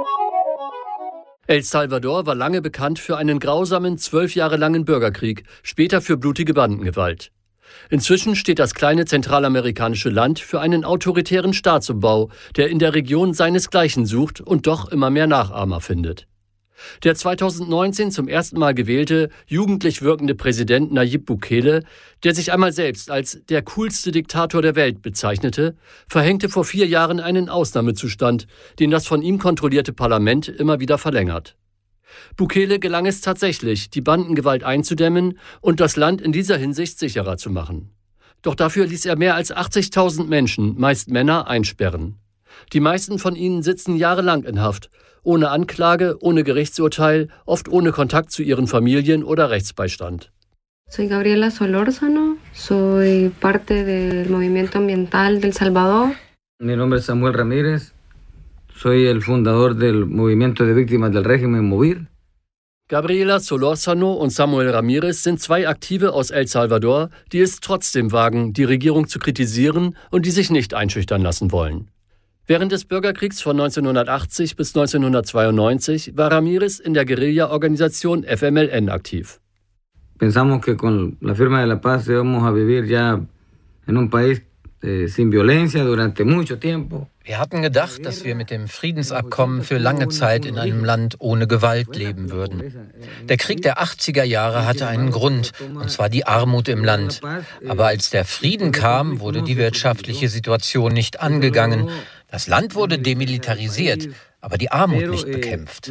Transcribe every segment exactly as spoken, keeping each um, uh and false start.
El Salvador war lange bekannt für einen grausamen, zwölf Jahre langen Bürgerkrieg, später für blutige Bandengewalt. Inzwischen steht das kleine zentralamerikanische Land für einen autoritären Staatsumbau, der in der Region seinesgleichen sucht und doch immer mehr Nachahmer findet. Der zweitausendneunzehn zum ersten Mal gewählte, jugendlich wirkende Präsident Nayib Bukele, der sich einmal selbst als der coolste Diktator der Welt bezeichnete, verhängte vor vier Jahren einen Ausnahmezustand, den das von ihm kontrollierte Parlament immer wieder verlängert. Bukele gelang es tatsächlich, die Bandengewalt einzudämmen und das Land in dieser Hinsicht sicherer zu machen. Doch dafür ließ er mehr als achtzigtausend Menschen, meist Männer, einsperren. Die meisten von ihnen sitzen jahrelang in Haft, ohne Anklage, ohne Gerichtsurteil, oft ohne Kontakt zu ihren Familien oder Rechtsbeistand. Soy Gabriela Solórzano, soy parte del movimiento ambiental del Salvador. Mi nombre es Samuel Ramírez, soy el fundador del movimiento de víctimas del régimen MOVIR. Gabriela Solórzano und Samuel Ramírez sind zwei Aktive aus El Salvador, die es trotzdem wagen, die Regierung zu kritisieren und die sich nicht einschüchtern lassen wollen. Während des Bürgerkriegs von neunzehnhundertachtzig bis neunzehnhundertzweiundneunzig war Ramírez in der Guerilla-Organisation F M L N aktiv. Pensamos que con la firma de la paz íbamos a vivir ya en un país eh, sin violencia durante mucho tiempo. Wir hatten gedacht, dass wir mit dem Friedensabkommen für lange Zeit in einem Land ohne Gewalt leben würden. Der Krieg der achtziger Jahre hatte einen Grund, und zwar die Armut im Land. Aber als der Frieden kam, wurde die wirtschaftliche Situation nicht angegangen. Das Land wurde demilitarisiert, aber die Armut nicht bekämpft.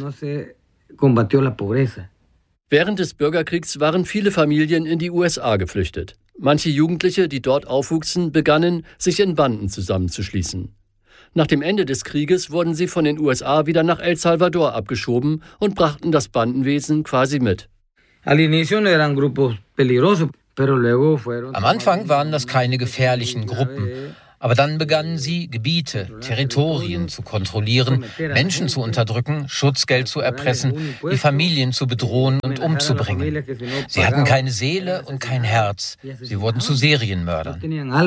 Während des Bürgerkriegs waren viele Familien in die U S A geflüchtet. Manche Jugendliche, die dort aufwuchsen, begannen, sich in Banden zusammenzuschließen. Nach dem Ende des Krieges wurden sie von den U S A wieder nach El Salvador abgeschoben und brachten das Bandenwesen quasi mit. Am Anfang waren das keine gefährlichen Gruppen. Aber dann begannen sie, Gebiete, Territorien zu kontrollieren, Menschen zu unterdrücken, Schutzgeld zu erpressen, die Familien zu bedrohen und umzubringen. Sie hatten keine Seele und kein Herz. Sie wurden zu Serienmördern.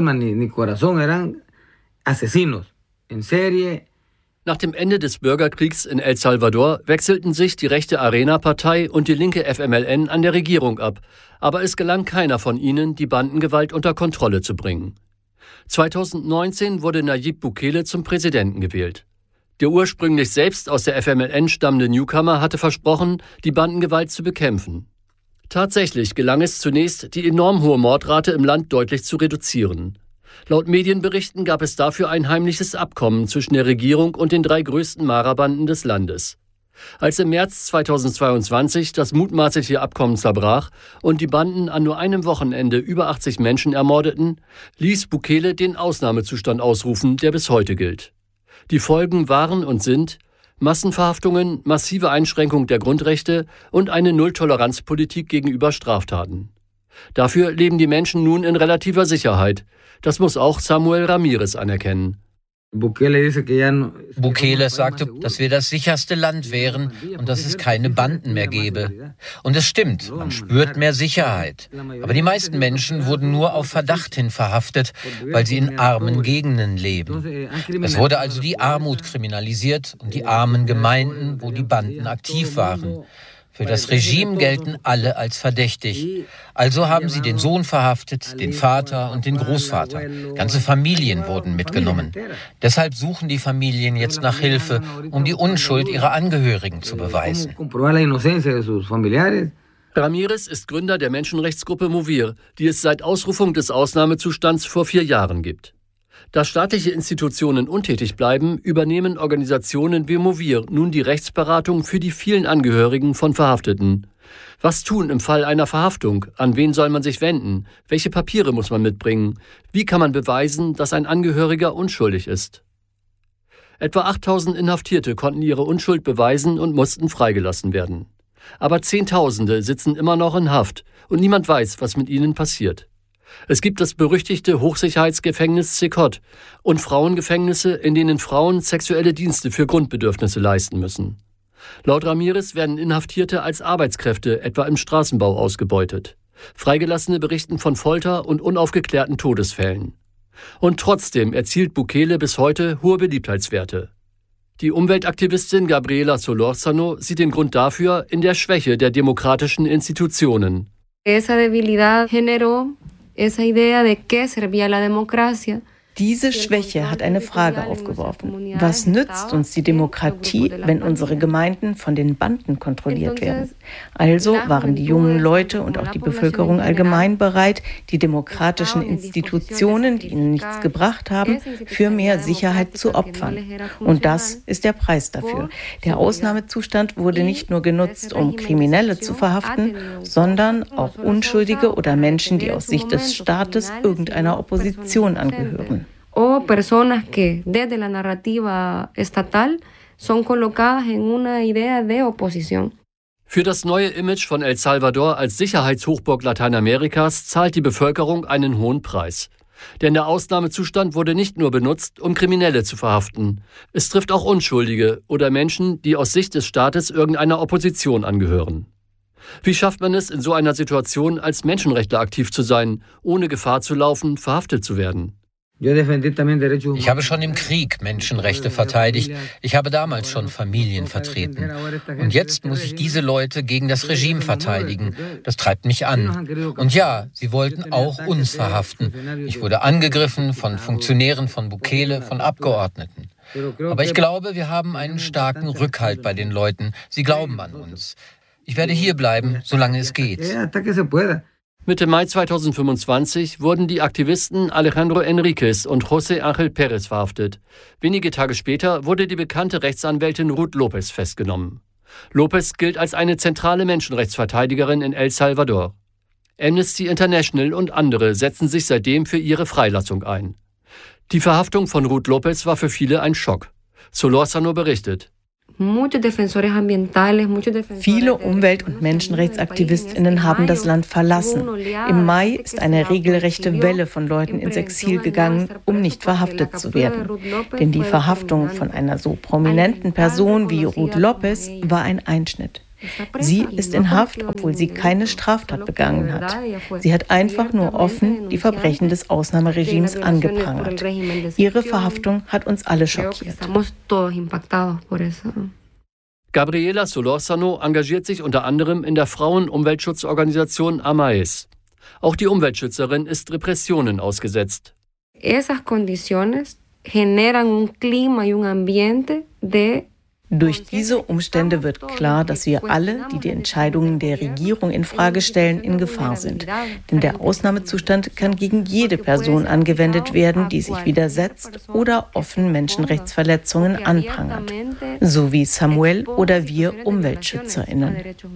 Nach dem Ende des Bürgerkriegs in El Salvador wechselten sich die rechte Arena-Partei und die linke F M L N an der Regierung ab. Aber es gelang keiner von ihnen, die Bandengewalt unter Kontrolle zu bringen. zweitausendneunzehn wurde Nayib Bukele zum Präsidenten gewählt. Der ursprünglich selbst aus der F M L N stammende Newcomer hatte versprochen, die Bandengewalt zu bekämpfen. Tatsächlich gelang es zunächst, die enorm hohe Mordrate im Land deutlich zu reduzieren. Laut Medienberichten gab es dafür ein heimliches Abkommen zwischen der Regierung und den drei größten Mara-Banden des Landes. Als im März zweitausendzweiundzwanzig das mutmaßliche Abkommen zerbrach und die Banden an nur einem Wochenende über achtzig Menschen ermordeten, ließ Bukele den Ausnahmezustand ausrufen, der bis heute gilt. Die Folgen waren und sind Massenverhaftungen, massive Einschränkung der Grundrechte und eine Nulltoleranzpolitik gegenüber Straftaten. Dafür leben die Menschen nun in relativer Sicherheit. Das muss auch Samuel Ramírez anerkennen. Bukele sagte, dass wir das sicherste Land wären und dass es keine Banden mehr gäbe. Und es stimmt, man spürt mehr Sicherheit. Aber die meisten Menschen wurden nur auf Verdacht hin verhaftet, weil sie in armen Gegenden leben. Es wurde also die Armut kriminalisiert und die armen Gemeinden, wo die Banden aktiv waren. Für das Regime gelten alle als verdächtig. Also haben sie den Sohn verhaftet, den Vater und den Großvater. Ganze Familien wurden mitgenommen. Deshalb suchen die Familien jetzt nach Hilfe, um die Unschuld ihrer Angehörigen zu beweisen. Ramírez ist Gründer der Menschenrechtsgruppe MOVIR, die es seit Ausrufung des Ausnahmezustands vor vier Jahren gibt. Da staatliche Institutionen untätig bleiben, übernehmen Organisationen wie MOVIR nun die Rechtsberatung für die vielen Angehörigen von Verhafteten. Was tun im Fall einer Verhaftung? An wen soll man sich wenden? Welche Papiere muss man mitbringen? Wie kann man beweisen, dass ein Angehöriger unschuldig ist? Etwa achttausend Inhaftierte konnten ihre Unschuld beweisen und mussten freigelassen werden. Aber Zehntausende sitzen immer noch in Haft und niemand weiß, was mit ihnen passiert. Es gibt das berüchtigte Hochsicherheitsgefängnis Cecot und Frauengefängnisse, in denen Frauen sexuelle Dienste für Grundbedürfnisse leisten müssen. Laut Ramírez werden Inhaftierte als Arbeitskräfte etwa im Straßenbau ausgebeutet. Freigelassene berichten von Folter und unaufgeklärten Todesfällen. Und trotzdem erzielt Bukele bis heute hohe Beliebtheitswerte. Die Umweltaktivistin Gabriela Solórzano sieht den Grund dafür in der Schwäche der demokratischen Institutionen. Esa debilidad generó esa idea de qué servía la democracia. Diese Schwäche hat eine Frage aufgeworfen. Was nützt uns die Demokratie, wenn unsere Gemeinden von den Banden kontrolliert werden? Also waren die jungen Leute und auch die Bevölkerung allgemein bereit, die demokratischen Institutionen, die ihnen nichts gebracht haben, für mehr Sicherheit zu opfern. Und das ist der Preis dafür. Der Ausnahmezustand wurde nicht nur genutzt, um Kriminelle zu verhaften, sondern auch Unschuldige oder Menschen, die aus Sicht des Staates irgendeiner Opposition angehören. O personas que desde la narrativa estatal son colocadas en una idea de oposición. Für das neue Image von El Salvador als Sicherheitshochburg Lateinamerikas zahlt die Bevölkerung einen hohen Preis. Denn der Ausnahmezustand wurde nicht nur benutzt, um Kriminelle zu verhaften. Es trifft auch Unschuldige oder Menschen, die aus Sicht des Staates irgendeiner Opposition angehören. Wie schafft man es, in so einer Situation als Menschenrechtler aktiv zu sein, ohne Gefahr zu laufen, verhaftet zu werden? Ich habe schon im Krieg Menschenrechte verteidigt. Ich habe damals schon Familien vertreten. Und jetzt muss ich diese Leute gegen das Regime verteidigen. Das treibt mich an. Und ja, sie wollten auch uns verhaften. Ich wurde angegriffen von Funktionären von Bukele, von Abgeordneten. Aber ich glaube, wir haben einen starken Rückhalt bei den Leuten. Sie glauben an uns. Ich werde hier bleiben, solange es geht. Mitte Mai zweitausendfünfundzwanzig wurden die Aktivisten Alejandro Enríquez und José Ángel Pérez verhaftet. Wenige Tage später wurde die bekannte Rechtsanwältin Ruth López festgenommen. López gilt als eine zentrale Menschenrechtsverteidigerin in El Salvador. Amnesty International und andere setzen sich seitdem für ihre Freilassung ein. Die Verhaftung von Ruth López war für viele ein Schock. Solórzano berichtet. Viele Umwelt- und Menschenrechtsaktivistinnen haben das Land verlassen. Im Mai ist eine regelrechte Welle von Leuten ins Exil gegangen, um nicht verhaftet zu werden. Denn die Verhaftung von einer so prominenten Person wie Ruth López war ein Einschnitt. Sie ist in Haft, obwohl sie keine Straftat begangen hat. Sie hat einfach nur offen die Verbrechen des Ausnahmeregimes angeprangert. Ihre Verhaftung hat uns alle schockiert. Gabriela Solórzano engagiert sich unter anderem in der Frauen-Umweltschutzorganisation AMAES. Auch die Umweltschützerin ist Repressionen ausgesetzt. Esas condiciones generan un clima y un ambiente de Durch diese Umstände wird klar, dass wir alle, die die Entscheidungen der Regierung in Frage stellen, in Gefahr sind. Denn der Ausnahmezustand kann gegen jede Person angewendet werden, die sich widersetzt oder offen Menschenrechtsverletzungen anprangert. So wie Samuel oder wir UmweltschützerInnen.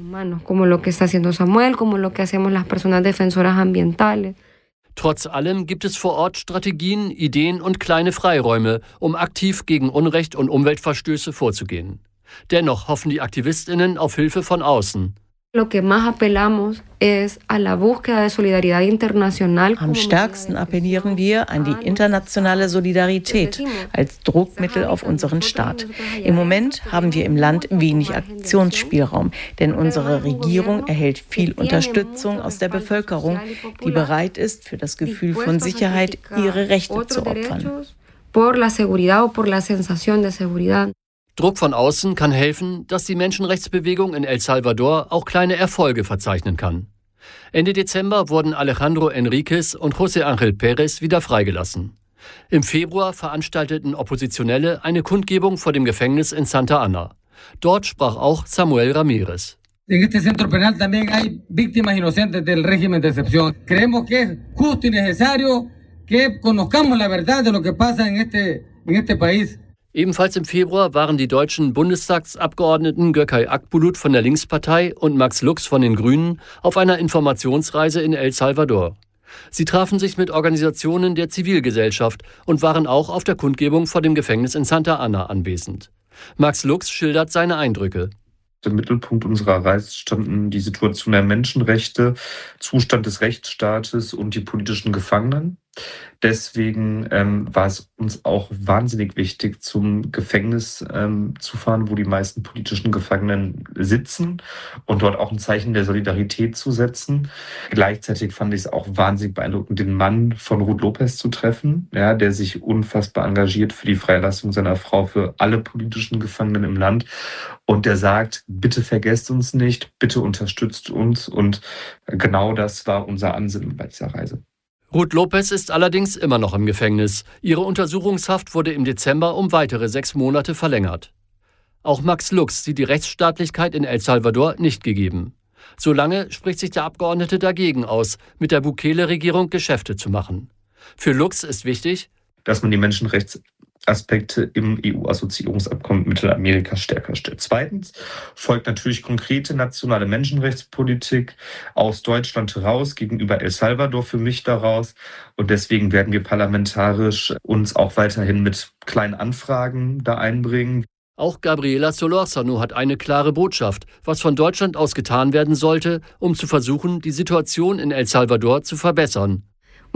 Trotz allem gibt es vor Ort Strategien, Ideen und kleine Freiräume, um aktiv gegen Unrecht und Umweltverstöße vorzugehen. Dennoch hoffen die AktivistInnen auf Hilfe von außen. Am stärksten appellieren wir an die internationale Solidarität als Druckmittel auf unseren Staat. Im Moment haben wir im Land wenig Aktionsspielraum, denn unsere Regierung erhält viel Unterstützung aus der Bevölkerung, die bereit ist, für das Gefühl von Sicherheit ihre Rechte zu opfern. Druck von außen kann helfen, dass die Menschenrechtsbewegung in El Salvador auch kleine Erfolge verzeichnen kann. Ende Dezember wurden Alejandro Enríquez und José Ángel Pérez wieder freigelassen. Im Februar veranstalteten Oppositionelle eine Kundgebung vor dem Gefängnis in Santa Ana. Dort sprach auch Samuel Ramírez. En este centro penal también hay víctimas inocentes del régimen de excepción. Creemos que es justo y necesario que conozcamos la verdad de lo que pasa en este, en este país. Ebenfalls im Februar waren die deutschen Bundestagsabgeordneten Gökay Akbulut von der Linkspartei und Max Lux von den Grünen auf einer Informationsreise in El Salvador. Sie trafen sich mit Organisationen der Zivilgesellschaft und waren auch auf der Kundgebung vor dem Gefängnis in Santa Ana anwesend. Max Lux schildert seine Eindrücke. Im Mittelpunkt unserer Reise standen die Situation der Menschenrechte, Zustand des Rechtsstaates und die politischen Gefangenen. Deswegen ähm, war es uns auch wahnsinnig wichtig, zum Gefängnis ähm, zu fahren, wo die meisten politischen Gefangenen sitzen und dort auch ein Zeichen der Solidarität zu setzen. Gleichzeitig fand ich es auch wahnsinnig beeindruckend, den Mann von Ruth Lopez zu treffen, ja, der sich unfassbar engagiert für die Freilassung seiner Frau, für alle politischen Gefangenen im Land. Und der sagt, bitte vergesst uns nicht, bitte unterstützt uns. Und genau das war unser Ansinnen bei dieser Reise. Ruth Lopez ist allerdings immer noch im Gefängnis. Ihre Untersuchungshaft wurde im Dezember um weitere sechs Monate verlängert. Auch Max Lux sieht die Rechtsstaatlichkeit in El Salvador nicht gegeben. Solange spricht sich der Abgeordnete dagegen aus, mit der Bukele-Regierung Geschäfte zu machen. Für Lux ist wichtig, dass man die Menschenrechtsaspekte im E U-Assoziierungsabkommen mit Mittelamerika stärker stellt. Zweitens folgt natürlich konkrete nationale Menschenrechtspolitik aus Deutschland heraus gegenüber El Salvador für mich daraus. Und deswegen werden wir parlamentarisch uns auch weiterhin mit kleinen Anfragen da einbringen. Auch Gabriela Solórzano hat eine klare Botschaft, was von Deutschland aus getan werden sollte, um zu versuchen, die Situation in El Salvador zu verbessern.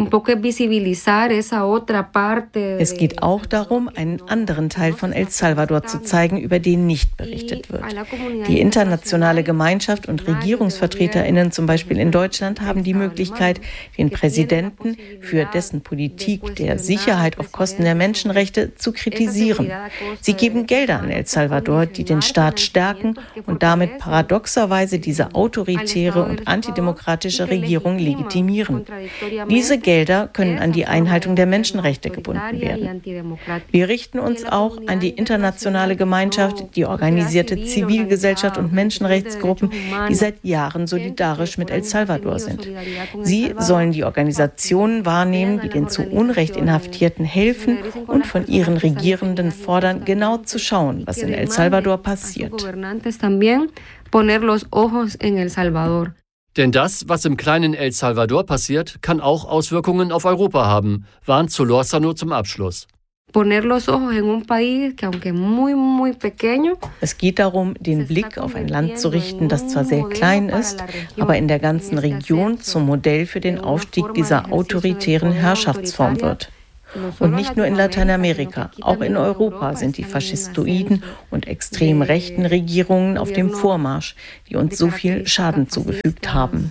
Es geht auch darum, einen anderen Teil von El Salvador zu zeigen, über den nicht berichtet wird. Die internationale Gemeinschaft und RegierungsvertreterInnen, zum Beispiel in Deutschland, haben die Möglichkeit, den Präsidenten für dessen Politik der Sicherheit auf Kosten der Menschenrechte zu kritisieren. Sie geben Gelder an El Salvador, die den Staat stärken und damit paradoxerweise diese autoritäre und antidemokratische Regierung legitimieren. Diese Gelder können an die Einhaltung der Menschenrechte gebunden werden. Wir richten uns auch an die internationale Gemeinschaft, die organisierte Zivilgesellschaft und Menschenrechtsgruppen, die seit Jahren solidarisch mit El Salvador sind. Sie sollen die Organisationen wahrnehmen, die den zu Unrecht Inhaftierten helfen und von ihren Regierenden fordern, genau zu schauen, was in El Salvador passiert. Denn das, was im kleinen El Salvador passiert, kann auch Auswirkungen auf Europa haben, warnt Solórzano zum Abschluss. Es geht darum, den Blick auf ein Land zu richten, das zwar sehr klein ist, aber in der ganzen Region zum Modell für den Aufstieg dieser autoritären Herrschaftsform wird. Und nicht nur in Lateinamerika, auch in Europa sind die faschistoiden und extrem rechten Regierungen auf dem Vormarsch, die uns so viel Schaden zugefügt haben.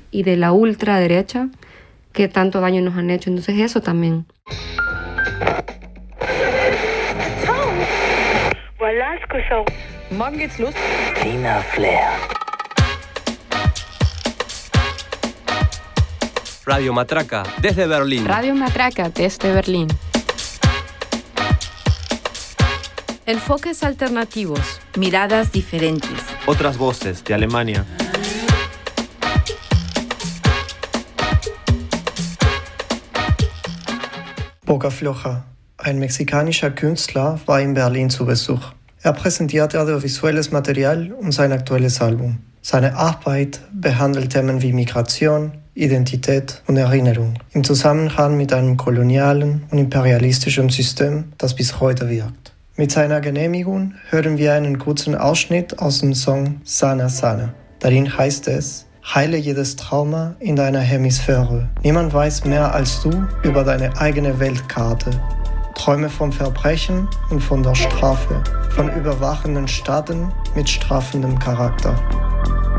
Morgen geht's los. Tina Flair. Radio Matraca, desde Berlín. Radio Matraca, desde Berlín. Enfoques alternativos, miradas diferentes. Otras voces de Alemania. Boca Floja, ein mexikanischer Künstler, war in Berlin zu Besuch. Er präsentierte audiovisuelles Material und sein aktuelles Album. Seine Arbeit behandelt Themen wie Migration, Identität und Erinnerung im Zusammenhang mit einem kolonialen und imperialistischen System, das bis heute wirkt. Mit seiner Genehmigung hören wir einen kurzen Ausschnitt aus dem Song Sana Sana. Darin heißt es: Heile jedes Trauma in deiner Hemisphäre. Niemand weiß mehr als du über deine eigene Weltkarte. Träume vom Verbrechen und von der Strafe, von überwachenden Staaten mit strafendem Charakter.